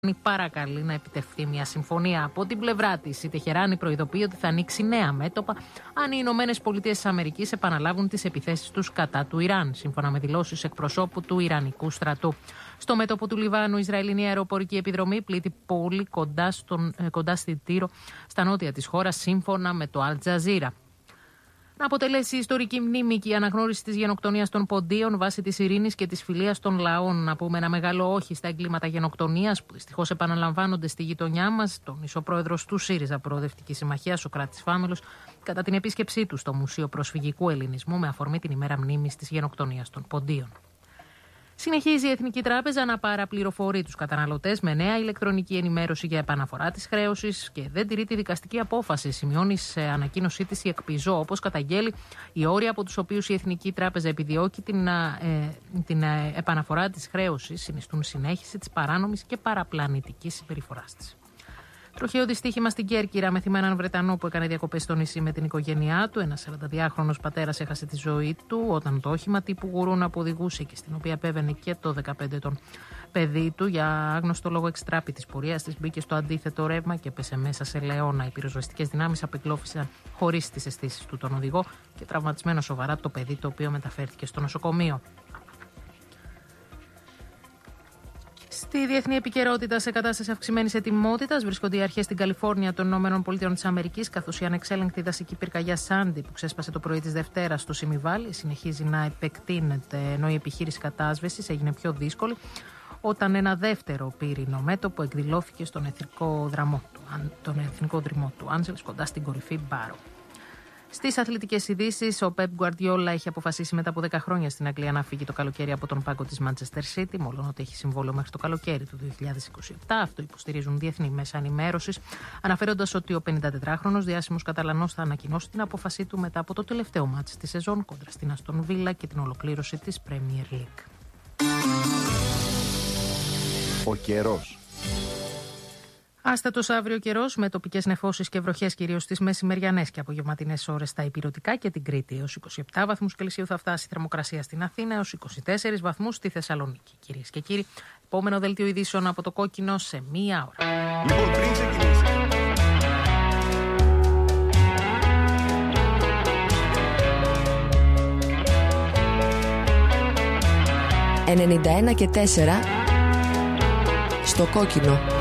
παρακαλεί να επιτευχθεί μια συμφωνία. Από την πλευρά της, η Τεχεράνη προειδοποιεί ότι θα ανοίξει νέα μέτωπα αν οι Ηνωμένες Πολιτείες της Αμερικής επαναλάβουν τις επιθέσεις τους κατά του Ιράν, σύμφωνα με δηλώσεις εκπροσώπου του Ιρανικού στρατού. Στο μέτωπο του Λιβάνου, η Ισραηλινή αεροπορική επιδρομή πλήττει πολύ κοντά στη Τύρο, στα νότια της χώρας, σύμφωνα με το Αλ Τζαζίρα. Να αποτελέσει ιστορική μνήμη και η αναγνώριση της γενοκτονίας των Ποντίων βάσει της ειρήνης και της φιλίας των λαών. Να πούμε ένα μεγάλο όχι στα εγκλήματα γενοκτονίας που δυστυχώς επαναλαμβάνονται στη γειτονιά μας. Τόνισε ο πρόεδρος του ΣΥΡΙΖΑ Προοδευτική Συμμαχία, Σωκράτης Φάμελος, κατά την επίσκεψή του στο Μουσείο Προσφυγικού Ελληνισμού με αφορμή την ημέρα μνήμης της γενοκτονίας των Ποντίων. Συνεχίζει η Εθνική Τράπεζα να παραπληροφορεί τους καταναλωτές με νέα ηλεκτρονική ενημέρωση για επαναφορά της χρέωσης και δεν τηρεί τη δικαστική απόφαση. Σημειώνει σε ανακοίνωσή της η ΕΚΠΙΖΟ, όπως καταγγέλει, οι όροι από τους οποίους η Εθνική Τράπεζα επιδιώκει την επαναφορά της χρέωσης συνιστούν συνέχιση της παράνομης και παραπλανητικής συμπεριφοράς της. Τροχαίο δυστύχημα στην Κέρκυρα με θύμα έναν Βρετανό που έκανε διακοπές στο νησί με την οικογένειά του. Ένας 42χρονος πατέρας έχασε τη ζωή του όταν το όχημα τύπου γουρούνα που οδηγούσε και στην οποία επέβαινε και το 15 παιδί του, για άγνωστο λόγο εξτράπη της πορείας της, μπήκε στο αντίθετο ρεύμα και πέσε μέσα σε λεώνα. Οι πυροσβεστικές δυνάμεις απεκλώφισαν χωρίς τις αισθήσεις του τον οδηγό και τραυματισμένο σοβαρά το παιδί, το οποίο μεταφέρθηκε στο νοσοκομείο. Στη διεθνή επικαιρότητα, σε κατάσταση αυξημένης ετοιμότητας, βρίσκονται οι αρχές στην Καλιφόρνια των ΗΠΑ, καθώς η ανεξέλεγκτη δασική πυρκαγιά Σάντι που ξέσπασε το πρωί της Δευτέρας στο Σιμιβάλι συνεχίζει να επεκτείνεται, ενώ η επιχείρηση κατάσβεσης έγινε πιο δύσκολη όταν ένα δεύτερο πύρινο μέτωπο εκδηλώθηκε στον εθνικό δρυμό του Άντζελες, κοντά στην κορυφή Μπάρο. Στις αθλητικές ειδήσεις, ο Πεπ Γκουαρντιόλα έχει αποφασίσει μετά από 10 χρόνια στην Αγγλία να φύγει το καλοκαίρι από τον πάγκο της Manchester City, μόλον ότι έχει συμβόλαιο μέχρι το καλοκαίρι του 2027. Αυτό υποστηρίζουν διεθνή μέσα ενημέρωσης, αναφέροντας ότι ο 54χρονος διάσημος Καταλανός θα ανακοινώσει την απόφασή του μετά από το τελευταίο μάτς της σεζόν κόντρα στην Αστον Βίλα και την ολοκλήρωση της Premier League. Ο καιρός. Άστατος αύριο καιρός με τοπικές νεφώσεις και βροχές κυρίως στις μεσημεριανές και απογευματινές ώρες στα Ηπειρωτικά και την Κρήτη. Έως 27 βαθμούς Κελσίου θα φτάσει η θερμοκρασία στην Αθήνα, έως 24 βαθμούς στη Θεσσαλονίκη. Κυρίες και κύριοι, επόμενο δελτίο ειδήσεων από το Κόκκινο σε μία ώρα. Λοιπόν, πριν ξεκινήσει. 91 και 4 στο Κόκκινο.